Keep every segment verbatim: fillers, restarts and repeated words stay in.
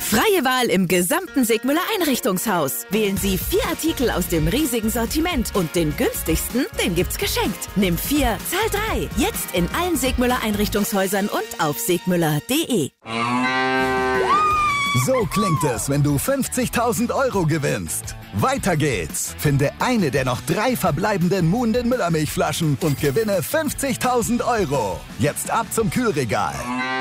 Freie Wahl im gesamten Segmüller Einrichtungshaus. Wählen Sie vier Artikel aus dem riesigen Sortiment und den günstigsten, den gibt's geschenkt. Nimm vier, zahl drei. Jetzt in allen Segmüller Einrichtungshäusern und auf segmüller punkt de. So klingt es, wenn du fünfzigtausend Euro gewinnst. Weiter geht's. Finde eine der noch drei verbleibenden Muhnden Müllermilchflaschen und gewinne fünfzigtausend Euro. Jetzt ab zum Kühlregal.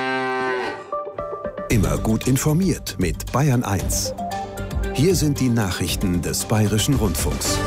Immer gut informiert mit Bayern eins. Hier sind die Nachrichten des Bayerischen Rundfunks.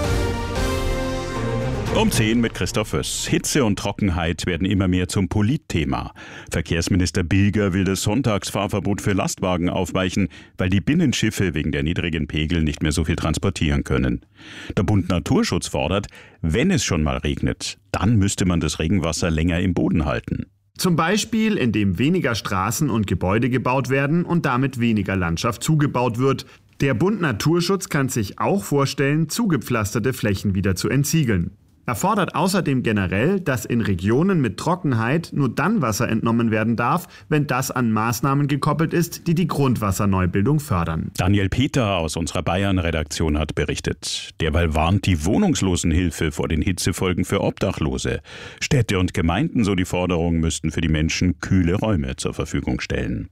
Um zehn mit Christoph Föss. Hitze und Trockenheit werden immer mehr zum Politthema. Verkehrsminister Bilger will das Sonntagsfahrverbot für Lastwagen aufweichen, weil die Binnenschiffe wegen der niedrigen Pegel nicht mehr so viel transportieren können. Der Bund Naturschutz fordert, wenn es schon mal regnet, dann müsste man das Regenwasser länger im Boden halten. Zum Beispiel, indem weniger Straßen und Gebäude gebaut werden und damit weniger Landschaft zugebaut wird. Der Bund Naturschutz kann sich auch vorstellen, zugepflasterte Flächen wieder zu entsiegeln. Er fordert außerdem generell, dass in Regionen mit Trockenheit nur dann Wasser entnommen werden darf, wenn das an Maßnahmen gekoppelt ist, die die Grundwasserneubildung fördern. Daniel Peter aus unserer Bayern-Redaktion hat berichtet. Derweil warnt die Wohnungslosenhilfe vor den Hitzefolgen für Obdachlose. Städte und Gemeinden, so die Forderung, müssten für die Menschen kühle Räume zur Verfügung stellen.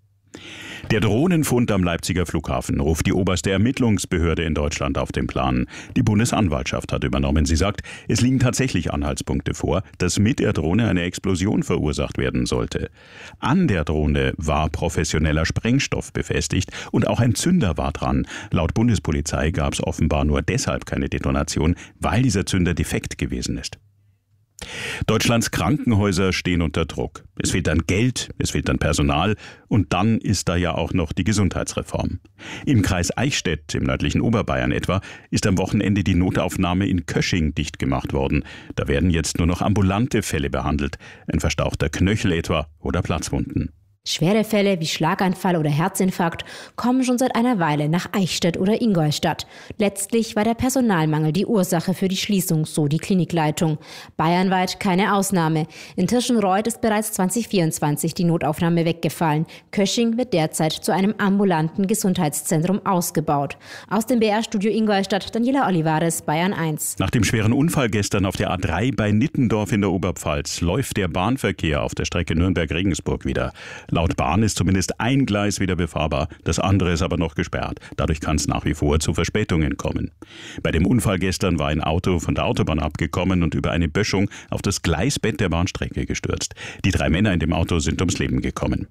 Der Drohnenfund am Leipziger Flughafen ruft die oberste Ermittlungsbehörde in Deutschland auf den Plan. Die Bundesanwaltschaft hat übernommen. Sie sagt, es liegen tatsächlich Anhaltspunkte vor, dass mit der Drohne eine Explosion verursacht werden sollte. An der Drohne war professioneller Sprengstoff befestigt und auch ein Zünder war dran. Laut Bundespolizei gab es offenbar nur deshalb keine Detonation, weil dieser Zünder defekt gewesen ist. Deutschlands Krankenhäuser stehen unter Druck. Es fehlt an Geld, es fehlt an Personal und dann ist da ja auch noch die Gesundheitsreform. Im Kreis Eichstätt, im nördlichen Oberbayern etwa, ist am Wochenende die Notaufnahme in Kösching dicht gemacht worden. Da werden jetzt nur noch ambulante Fälle behandelt, ein verstauchter Knöchel etwa oder Platzwunden. Schwere Fälle wie Schlaganfall oder Herzinfarkt kommen schon seit einer Weile nach Eichstätt oder Ingolstadt. Letztlich war der Personalmangel die Ursache für die Schließung, so die Klinikleitung. Bayernweit keine Ausnahme. In Tirschenreuth ist bereits zwanzig vierundzwanzig die Notaufnahme weggefallen. Kösching wird derzeit zu einem ambulanten Gesundheitszentrum ausgebaut. Aus dem B R-Studio Ingolstadt, Daniela Olivares, Bayern eins. Nach dem schweren Unfall gestern auf der A drei bei Nittendorf in der Oberpfalz läuft der Bahnverkehr auf der Strecke Nürnberg-Regensburg wieder. Laut Bahn ist zumindest ein Gleis wieder befahrbar, das andere ist aber noch gesperrt. Dadurch kann es nach wie vor zu Verspätungen kommen. Bei dem Unfall gestern war ein Auto von der Autobahn abgekommen und über eine Böschung auf das Gleisbett der Bahnstrecke gestürzt. Die drei Männer in dem Auto sind ums Leben gekommen.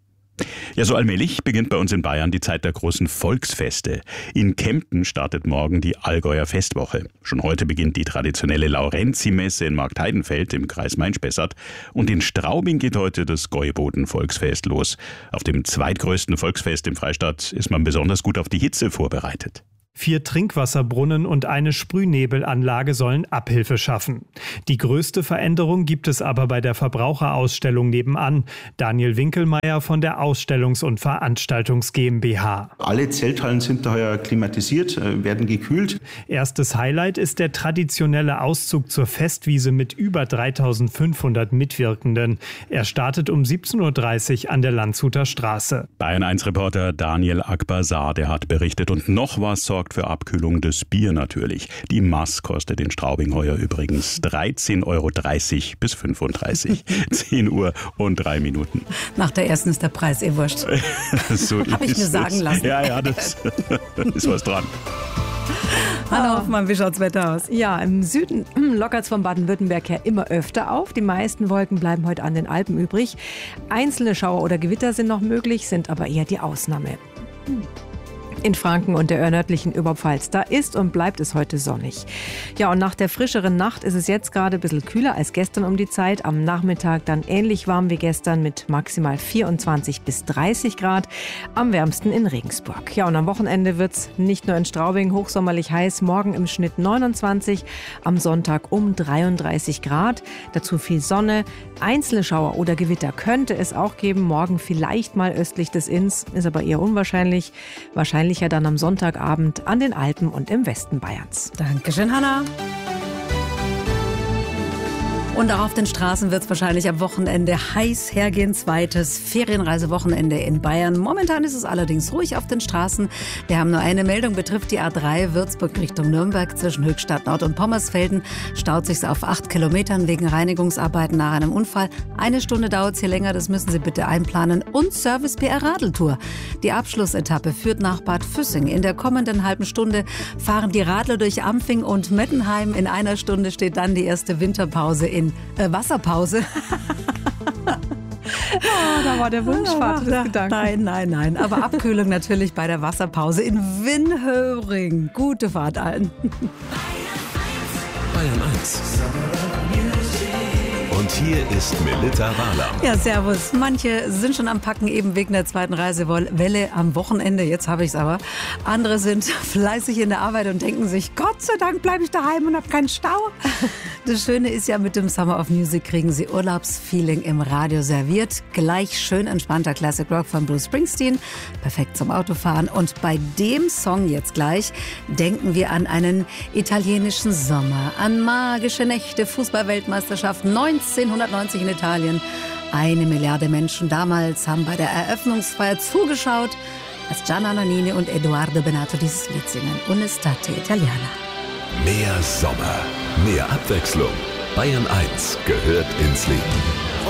Ja, so allmählich beginnt bei uns in Bayern die Zeit der großen Volksfeste. In Kempten startet morgen die Allgäuer Festwoche. Schon heute beginnt die traditionelle Laurenzi-Messe in Marktheidenfeld im Kreis Main-Spessart. Und in Straubing geht heute das Gäuboden-Volksfest los. Auf dem zweitgrößten Volksfest im Freistaat ist man besonders gut auf die Hitze vorbereitet. Vier Trinkwasserbrunnen und eine Sprühnebelanlage sollen Abhilfe schaffen. Die größte Veränderung gibt es aber bei der Verbraucherausstellung nebenan. Daniel Winkelmeier von der Ausstellungs- und Veranstaltungs GmbH. Alle Zelthallen sind daher klimatisiert, werden gekühlt. Erstes Highlight ist der traditionelle Auszug zur Festwiese mit über dreitausendfünfhundert Mitwirkenden. Er startet um siebzehn Uhr dreißig an der Landshuter Straße. Bayern eins Reporter Daniel Akbazar, der hat berichtet. Und noch was sorgt für Abkühlung, das Bier natürlich. Die Maß kostet in Straubing heuer übrigens dreizehn Euro dreißig bis fünfunddreißig. zehn Uhr und drei Minuten. Nach der ersten ist der Preis eh wurscht. So Habe ich mir sagen lassen. Ja, ja, das ist was dran. Hallo Hoffmann, wie schaut's Wetter aus? Ja, im Süden lockert es von Baden-Württemberg her immer öfter auf. Die meisten Wolken bleiben heute an den Alpen übrig. Einzelne Schauer oder Gewitter sind noch möglich, sind aber eher die Ausnahme. In Franken und der nördlichen Oberpfalz. Da ist und bleibt es heute sonnig. Ja, und nach der frischeren Nacht ist es jetzt gerade ein bisschen kühler als gestern um die Zeit. Am Nachmittag dann ähnlich warm wie gestern mit maximal vierundzwanzig bis dreißig Grad. Am wärmsten in Regensburg. Ja, und am Wochenende wird es nicht nur in Straubing hochsommerlich heiß. Morgen im Schnitt neunundzwanzig, am Sonntag um dreiunddreißig Grad. Dazu viel Sonne. Einzelne Schauer oder Gewitter könnte es auch geben. Morgen vielleicht mal östlich des Inns, ist aber eher unwahrscheinlich. Wahrscheinlich ja dann am Sonntagabend an den Alpen und im Westen Bayerns. Dankeschön, Hanna. Und auch auf den Straßen wird es wahrscheinlich am Wochenende heiß hergehen. Zweites Ferienreisewochenende in Bayern. Momentan ist es allerdings ruhig auf den Straßen. Wir haben nur eine Meldung, betrifft die A drei Würzburg Richtung Nürnberg. Zwischen Höchstadt Nord und Pommersfelden staut sich auf acht Kilometern wegen Reinigungsarbeiten nach einem Unfall. Eine Stunde dauert es hier länger, das müssen Sie bitte einplanen. Und Service B R Radeltour. Die Abschlussetappe führt nach Bad Füssing. In der kommenden halben Stunde fahren die Radler durch Ampfing und Mettenheim. In einer Stunde steht dann die erste Winterpause in äh, Wasserpause. Oh, da war der Wunschvater des Gedanken. Nein, nein, nein. Aber Abkühlung natürlich bei der Wasserpause in Winhöring. Gute Fahrt allen. Bayern eins. Und hier ist Melitta Wahler. Ja, servus. Manche sind schon am Packen, eben wegen der zweiten Reisewelle am Wochenende. Jetzt habe ich es aber. Andere sind fleißig in der Arbeit und denken sich, Gott sei Dank bleibe ich daheim und habe keinen Stau. Das Schöne ist ja, mit dem Summer of Music kriegen Sie Urlaubsfeeling im Radio serviert. Gleich schön entspannter Classic Rock von Bruce Springsteen. Perfekt zum Autofahren. Und bei dem Song jetzt gleich denken wir an einen italienischen Sommer, an magische Nächte, Fußball-Weltmeisterschaft neunzehnhundertneunzig in Italien. Eine Milliarde Menschen damals haben bei der Eröffnungsfeier zugeschaut, als Gianna Nannini und Edoardo Bennato dieses Lied singen. Un'estate italiana. Mehr Sommer, mehr Abwechslung. Bayern eins gehört ins Leben.